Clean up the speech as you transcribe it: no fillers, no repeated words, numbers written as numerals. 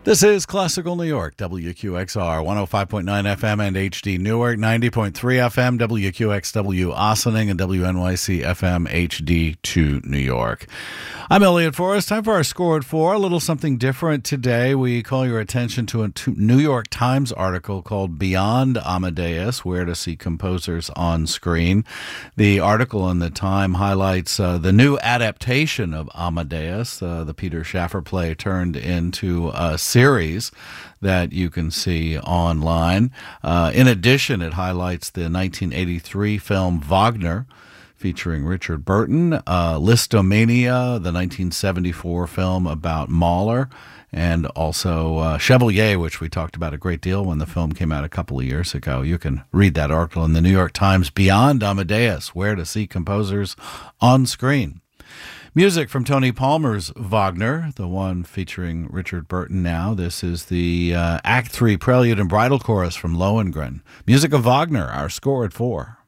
This is Classical New York, WQXR, 105.9 FM and HD Newark, 90.3 FM, WQXW Ossining, and WNYC FM HD2 New York. I'm Elliot Forrest. Time for our Score at 4. A little something different today. We call your attention to a New York Times article called Beyond Amadeus, Where to See Composers on Screen. The article in the Time highlights the new adaptation of Amadeus, the Peter Shaffer play turned into a series that you can see online. In addition, it highlights the 1983 film Wagner, featuring Richard Burton, Listomania, the 1974 film about Mahler, and also Chevalier, which we talked about a great deal when the film came out a couple of years ago. You can read that article in the New York Times, Beyond Amadeus, Where to See Composers on Screen. Music from Tony Palmer's Wagner, the one featuring Richard Burton now. This is the Act 3 Prelude and Bridal Chorus from Lohengrin. Music of Wagner, our Score at 4.